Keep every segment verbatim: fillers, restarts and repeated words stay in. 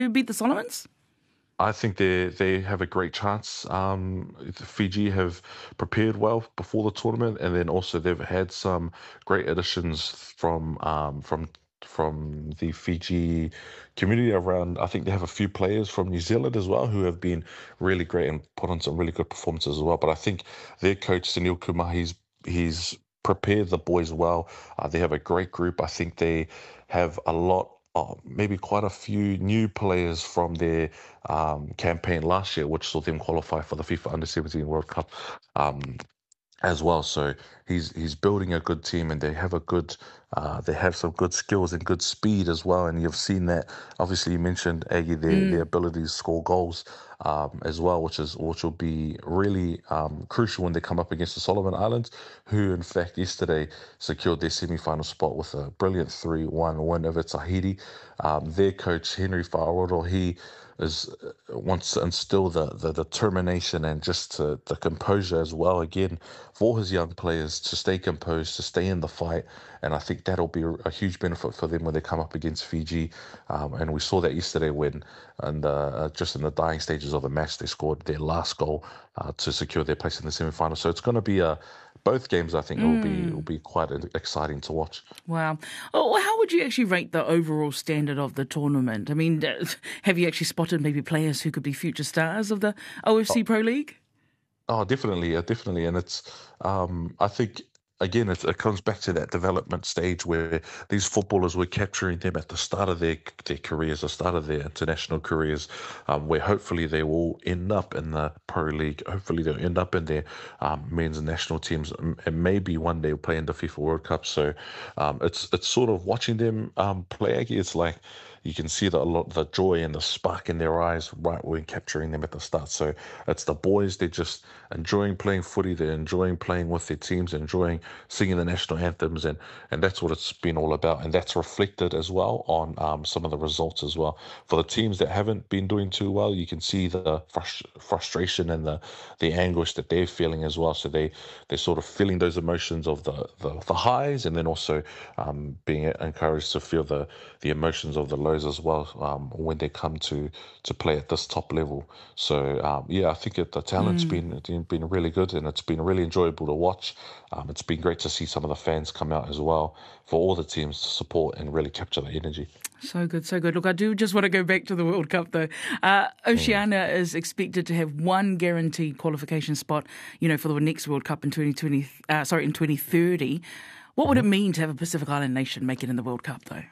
beat the Solomons? I think they they have a great chance. Um, Fiji have prepared well before the tournament, and then also they've had some great additions from um, from from the Fiji community around. I think they have a few players from New Zealand as well who have been really great and put on some really good performances as well. But I think their coach Sunil Kumar, he's he's prepared the boys well. Uh, they have a great group. I think they have a lot. Uh, maybe quite a few new players from their um, campaign last year, which saw them qualify for the FIFA Under seventeen World Cup. Um, as well. So he's he's building a good team, and they have a good uh, they have some good skills and good speed as well. And you've seen that. Obviously, you mentioned Aggie their their Mm. ability to score goals um, as well, which is which will be really um, crucial when they come up against the Solomon Islands, who in fact yesterday secured their semi-final spot with a brilliant three one win over Tahiti. Um, their coach Henry Fa'aroto, he is uh, wants to instill the, the determination and just to, the composure as well again for his young players to stay composed, to stay in the fight. And I think that'll be a huge benefit for them when they come up against Fiji. Um, and we saw that yesterday when, and uh, just in the dying stages of the match, they scored their last goal uh, to secure their place in the semi-final. So it's going to be a both games. I think it will be it will Mm. be quite exciting to watch. Wow. Oh, well, how would you actually rate the overall standard of the tournament? I mean, uh, have you actually spotted maybe players who could be future stars of the O F C Pro League? Oh, definitely, uh, definitely, and it's. Um, I think again, it, it comes back to that development stage where these footballers were capturing them at the start of their their careers, the start of their international careers, um, where hopefully they will end up in the pro league. Hopefully they'll end up in their um, men's and national teams, and and maybe one day play in the FIFA World Cup. So um, it's it's sort of watching them um, play. Aggie, it's like you can see the a lot the joy and the spark in their eyes right when capturing them at the start. So it's the boys, they're just enjoying playing footy, they're enjoying playing with their teams, enjoying singing the national anthems, and and that's what it's been all about. And that's reflected as well on um, some of the results as well. For the teams that haven't been doing too well, you can see the frus- frustration and the the anguish that they're feeling as well. So they they're sort of feeling those emotions of the the, the highs, and then also um, being encouraged to feel the the emotions of the lows as well um, when they come to to play at this top level. So um, yeah, I think it, the talent's Mm. been been really good, and it's been really enjoyable to watch. Um, it's been great to see some of the fans come out as well for all the teams to support and really capture the energy. So good, so good. Look, I do just want to go back to the World Cup, though. Uh, Mm. Oceania is expected to have one guaranteed qualification spot, you know, for the next World Cup in twenty twenty. Uh, sorry, in twenty thirty. What would it mean to have a Pacific Island nation make it in the World Cup, though?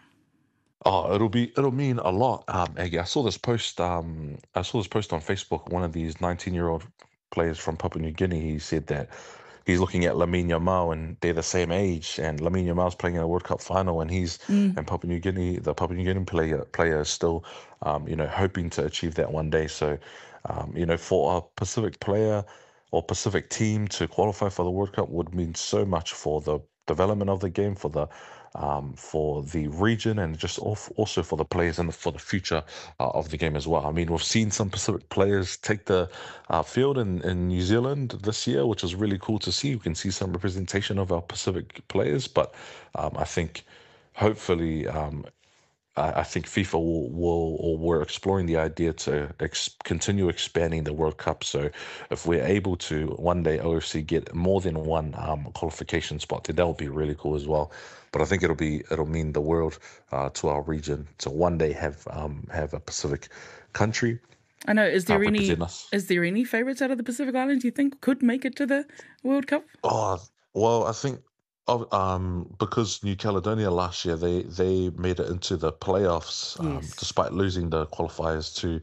Oh, it'll be it'll mean a lot. Um, Aggie, I saw this post. Um, I saw this post on Facebook. One of these nineteen-year-old players from Papua New Guinea. He said that he's looking at Lamine Yamal, and they're the same age. And Lamine Yamal's playing in a World Cup final, and he's Mm. and Papua New Guinea, the Papua New Guinea player player is still, um, you know, hoping to achieve that one day. So, um, you know, for a Pacific player or Pacific team to qualify for the World Cup would mean so much for the development of the game, for the um, for the region, and just al- also for the players and for the future uh, of the game as well. I mean, we've seen some Pacific players take the uh, field in, in New Zealand this year, which is really cool to see. You can see some representation of our Pacific players, but um, I think hopefully um, I I think FIFA will, will or we're exploring the idea to ex continue expanding the World Cup. So if we're able to one day O F C get more than one um, qualification spot, then that would be really cool as well. But I think it'll be it'll mean the world uh, to our region to one day have um, have a Pacific country I know. Is uh, there any represent us. is there any favourites out of the Pacific Islands you think could make it to the World Cup? Oh, well, I think of um because New Caledonia last year they they made it into the playoffs um Yes. despite losing the qualifiers to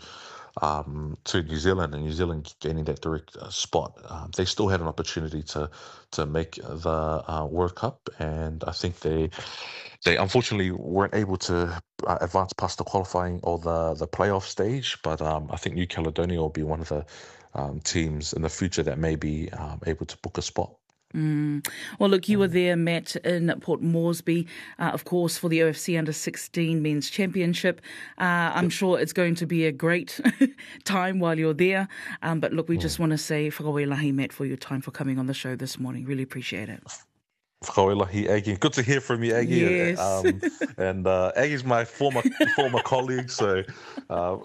um to New Zealand, and New Zealand gaining that direct uh, spot. Um, they still had an opportunity to to make the uh, World Cup, and I think they they unfortunately weren't able to uh, advance past the qualifying or the the playoff stage. But um I think New Caledonia will be one of the um, teams in the future that may be um, able to book a spot. Mm. Well, look, you were there, Matt, in Port Moresby, uh, of course, for the O F C Under sixteen Men's Championship. Uh, I'm sure it's going to be a great time while you're there. Um, but look, we just Mm. want to say whakawai lahi, Matt, for your time for coming on the show this morning. Really appreciate it. Whakawelahi, Aggie. Good to hear from you, Aggie. Yes. Um, and uh, Aggie's my former former colleague, so uh,